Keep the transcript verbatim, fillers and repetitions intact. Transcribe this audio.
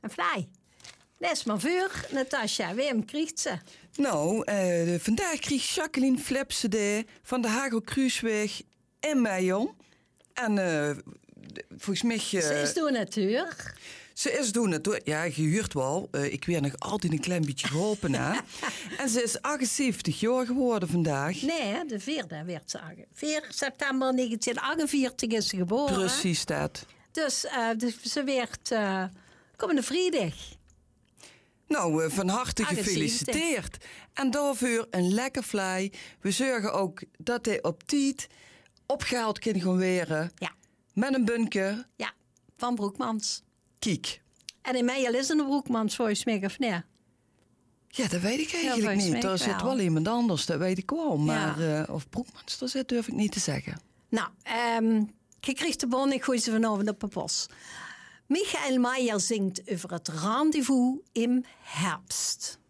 En Fly. Lees maar voor, Natasja. Wem krijgt ze? Nou, uh, vandaag kreeg Jacqueline Flepse de van de Hagel Kruisweg en mij om. En uh, volgens mij... Uh, ze is donateur. Ze is donateur. Ja, gehuurd wel. Uh, ik werd nog altijd een klein beetje geholpen. Hè? En ze is achtenzeventig jaar geworden vandaag. Nee, de vierde werd ze. vier september negentien achtenveertig is ze geboren. Precies dat. Dus, uh, dus ze werd uh, komende vrijdag. Nou, uh, van harte gefeliciteerd. En daarvoor een lekker Fly. We zorgen ook dat hij op tijd opgehaald kan gaan worden. Ja. Met een bunker. Ja, van Broekmans. Kijk. En in mij is een Broekmans volgens mij, of nee? Ja, dat weet ik eigenlijk ja, niet. Er zit wel iemand anders, dat weet ik wel. Maar ja. uh, of Broekmans er zit, durf ik niet te zeggen. Nou, um, je krijgt de bon, ik gooi ze vanavond op de post. Michael Meijer zingt over het rendezvous im Herbst.